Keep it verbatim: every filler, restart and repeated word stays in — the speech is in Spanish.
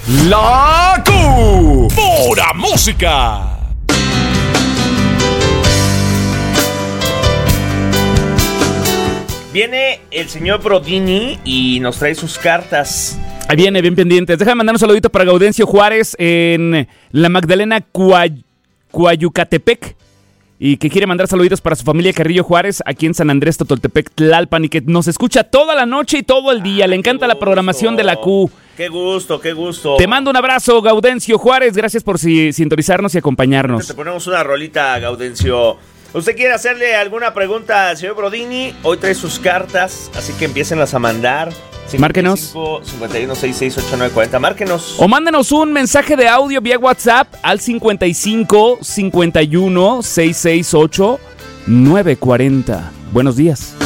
La Q. Pura música. Viene el señor Brodini y nos trae sus cartas. Ahí viene, bien pendientes. Déjame mandar un saludito para Gaudencio Juárez en la Magdalena Cuay- Cuayucatepec. Y que quiere mandar saluditos para su familia Carrillo Juárez aquí en San Andrés Totoltepec, Tlalpan. Y que nos escucha toda la noche y todo el día. Le encanta la programación de la Q. Qué gusto, qué gusto. Te mando un abrazo, Gaudencio Juárez. Gracias por si, sintonizarnos y acompañarnos. Te ponemos una rolita, Gaudencio. ¿Usted quiere hacerle alguna pregunta al señor Brodini? Hoy trae sus cartas, así que empiécenlas a mandar. Márquenos. cincuenta y uno, sesenta y seis, ochenta y nueve cuarenta. Márquenos. O mándenos un mensaje de audio vía WhatsApp al cincuenta y cinco, cincuenta y uno, seiscientos sesenta y ocho, novecientos cuarenta. Buenos días.